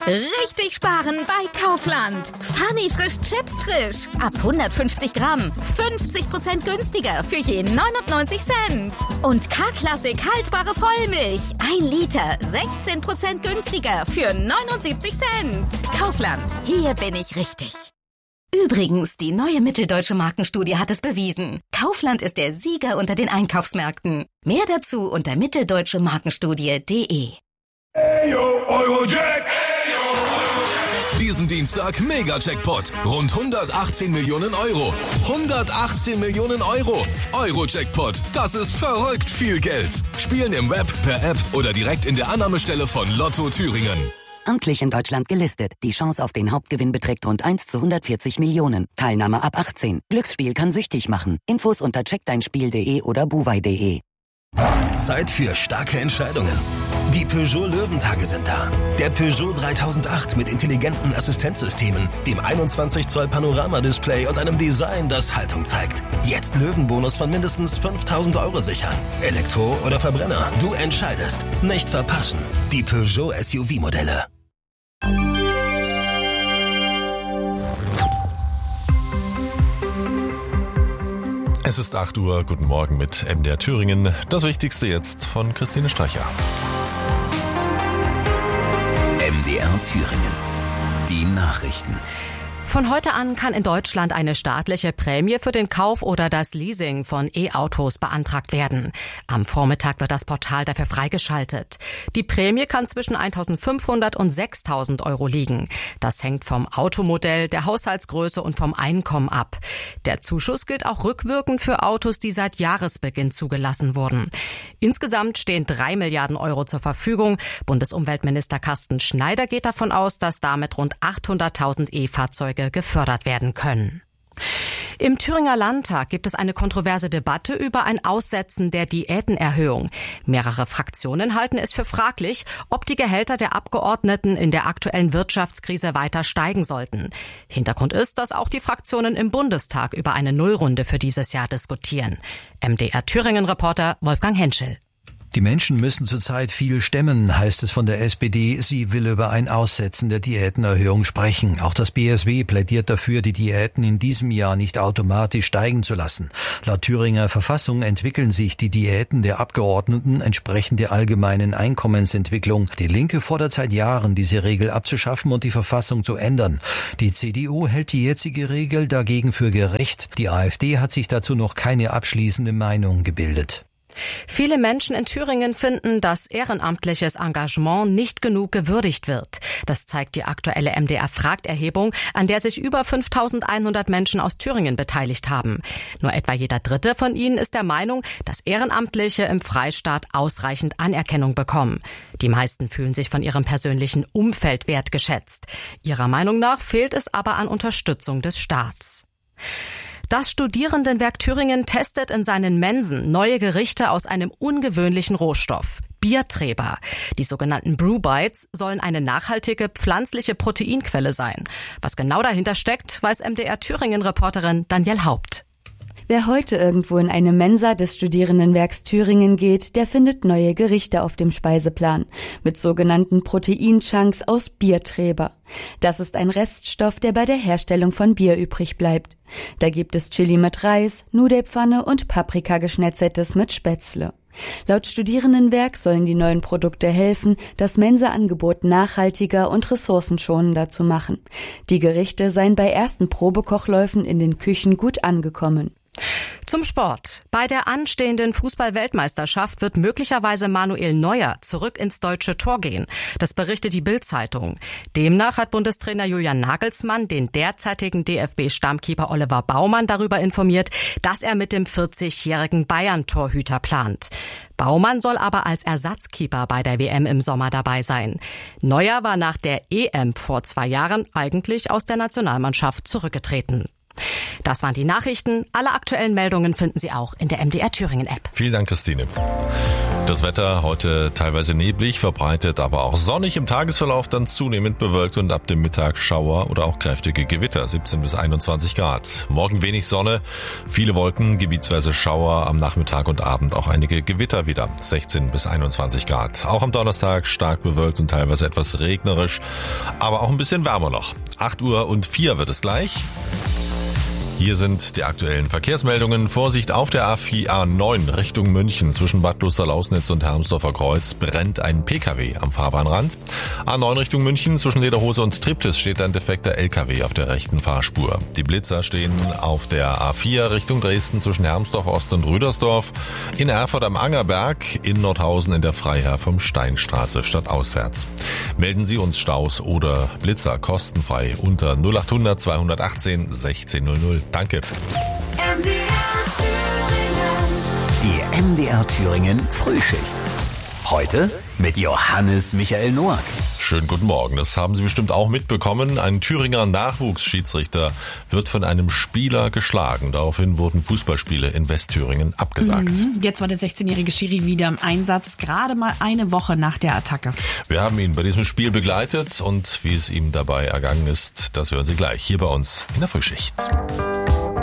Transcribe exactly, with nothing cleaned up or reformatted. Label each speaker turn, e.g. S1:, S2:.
S1: Richtig sparen bei Kaufland. Funny frisch Chips frisch. Ab hundertfünfzig Gramm. fünfzig Prozent günstiger für je neunundneunzig Cent. Und K-Klassik haltbare Vollmilch. Ein Liter. sechzehn Prozent günstiger für neunundsiebzig Cent. Kaufland. Hier bin ich richtig. Übrigens, die neue Mitteldeutsche Markenstudie hat es bewiesen. Kaufland ist der Sieger unter den Einkaufsmärkten. Mehr dazu unter mitteldeutsche markenstudie punkt de.
S2: Ayo, Eurojack!
S3: Diesen Dienstag Mega-Jackpot. Rund hundertachtzehn Millionen Euro. hundertachtzehn Millionen Euro. Euro-Jackpot. Das ist verrückt viel Geld. Spielen im Web, per App oder direkt in der Annahmestelle von Lotto Thüringen.
S4: Amtlich in Deutschland gelistet. Die Chance auf den Hauptgewinn beträgt rund eins zu hundertvierzig Millionen. Teilnahme ab achtzehn. Glücksspiel kann süchtig machen. Infos unter check dein spiel punkt de oder buwei punkt de.
S5: Zeit für starke Entscheidungen. Die Peugeot Löwentage sind da. Der Peugeot dreitausendacht mit intelligenten Assistenzsystemen, dem einundzwanzig Zoll Panorama-Display und einem Design, das Haltung zeigt. Jetzt Löwenbonus von mindestens fünftausend Euro sichern. Elektro oder Verbrenner, du entscheidest. Nicht verpassen. Die Peugeot S U V-Modelle.
S6: Es ist acht Uhr, guten Morgen mit M D R Thüringen. Das Wichtigste jetzt von Christine Streicher.
S5: M D R Thüringen. Die Nachrichten.
S7: Von heute an kann in Deutschland eine staatliche Prämie für den Kauf oder das Leasing von E-Autos beantragt werden. Am Vormittag wird das Portal dafür freigeschaltet. Die Prämie kann zwischen eintausendfünfhundert und sechstausend Euro liegen. Das hängt vom Automodell, der Haushaltsgröße und vom Einkommen ab. Der Zuschuss gilt auch rückwirkend für Autos, die seit Jahresbeginn zugelassen wurden. Insgesamt stehen drei Milliarden Euro zur Verfügung. Bundesumweltminister Carsten Schneider geht davon aus, dass damit rund achthunderttausend E-Fahrzeuge gefördert werden können. Im Thüringer Landtag gibt es eine kontroverse Debatte über ein Aussetzen der Diätenerhöhung. Mehrere Fraktionen halten es für fraglich, ob die Gehälter der Abgeordneten in der aktuellen Wirtschaftskrise weiter steigen sollten. Hintergrund ist, dass auch die Fraktionen im Bundestag über eine Nullrunde für dieses Jahr diskutieren. M D R Thüringen-Reporter Wolfgang Henschel.
S8: Die Menschen müssen zurzeit viel stemmen, heißt es von der S P D. Sie will über ein Aussetzen der Diätenerhöhung sprechen. Auch das B S W plädiert dafür, die Diäten in diesem Jahr nicht automatisch steigen zu lassen. Laut Thüringer Verfassung entwickeln sich die Diäten der Abgeordneten entsprechend der allgemeinen Einkommensentwicklung. Die Linke fordert seit Jahren, diese Regel abzuschaffen und die Verfassung zu ändern. Die C D U hält die jetzige Regel dagegen für gerecht. Die AfD hat sich dazu noch keine abschließende Meinung gebildet.
S7: Viele Menschen in Thüringen finden, dass ehrenamtliches Engagement nicht genug gewürdigt wird. Das zeigt die aktuelle M D R-Fragt-Erhebung, an der sich über fünftausendeinhundert Menschen aus Thüringen beteiligt haben. Nur etwa jeder Dritte von ihnen ist der Meinung, dass Ehrenamtliche im Freistaat ausreichend Anerkennung bekommen. Die meisten fühlen sich von ihrem persönlichen Umfeld wertgeschätzt. Ihrer Meinung nach fehlt es aber an Unterstützung des Staats. Das Studierendenwerk Thüringen testet in seinen Mensen neue Gerichte aus einem ungewöhnlichen Rohstoff. Biertreber. Die sogenannten Brewbites sollen eine nachhaltige pflanzliche Proteinquelle sein. Was genau dahinter steckt, weiß M D R Thüringen-Reporterin Danielle Haupt.
S9: Wer heute irgendwo in eine Mensa des Studierendenwerks Thüringen geht, der findet neue Gerichte auf dem Speiseplan mit sogenannten Proteinchunks aus Biertreber. Das ist ein Reststoff, der bei der Herstellung von Bier übrig bleibt. Da gibt es Chili mit Reis, Nudelpfanne und Paprikageschnetzeltes mit Spätzle. Laut Studierendenwerk sollen die neuen Produkte helfen, das Mensa-Angebot nachhaltiger und ressourcenschonender zu machen. Die Gerichte seien bei ersten Probekochläufen in den Küchen gut angekommen.
S7: Zum Sport. Bei der anstehenden Fußball-Weltmeisterschaft wird möglicherweise Manuel Neuer zurück ins deutsche Tor gehen. Das berichtet die Bild-Zeitung. Demnach hat Bundestrainer Julian Nagelsmann den derzeitigen D F B-Stammkeeper Oliver Baumann darüber informiert, dass er mit dem vierzigjährigen Bayern-Torhüter plant. Baumann soll aber als Ersatzkeeper bei der W M im Sommer dabei sein. Neuer war nach der E M vor zwei Jahren eigentlich aus der Nationalmannschaft zurückgetreten. Das waren die Nachrichten. Alle aktuellen Meldungen finden Sie auch in der M D R Thüringen App.
S6: Vielen Dank, Christine. Das Wetter heute teilweise neblig, verbreitet, aber auch sonnig, im Tagesverlauf dann zunehmend bewölkt und ab dem Mittag Schauer oder auch kräftige Gewitter, siebzehn bis einundzwanzig Grad. Morgen wenig Sonne, viele Wolken, gebietsweise Schauer, am Nachmittag und Abend auch einige Gewitter wieder, sechzehn bis einundzwanzig Grad. Auch am Donnerstag stark bewölkt und teilweise etwas regnerisch, aber auch ein bisschen wärmer noch. acht Uhr und vier wird es gleich. Hier sind die aktuellen Verkehrsmeldungen. Vorsicht auf der A neun Richtung München. Zwischen Bad Loster-Lausnitz und Hermsdorfer Kreuz brennt ein P K W am Fahrbahnrand. A neun Richtung München. Zwischen Lederhose und Triptis steht ein defekter L K W auf der rechten Fahrspur. Die Blitzer stehen auf der A vier Richtung Dresden zwischen Hermsdorf Ost und Rüdersdorf. In Erfurt am Angerberg. In Nordhausen in der Freiherr vom Steinstraße stadtauswärts. Melden Sie uns Staus oder Blitzer kostenfrei unter null acht hundert zweihundertachtzehn sechzehn null null. Danke.
S10: Die M D R Thüringen Frühschicht. Heute mit Johannes Michael Noack.
S6: Schönen guten Morgen. Das haben Sie bestimmt auch mitbekommen. Ein Thüringer Nachwuchsschiedsrichter wird von einem Spieler geschlagen. Daraufhin wurden Fußballspiele in Westthüringen abgesagt.
S11: Mhm. Jetzt war der sechzehnjährige Schiri wieder im Einsatz, gerade mal eine Woche nach der Attacke.
S6: Wir haben ihn bei diesem Spiel begleitet und wie es ihm dabei ergangen ist, das hören Sie gleich hier bei uns in der Frühschicht.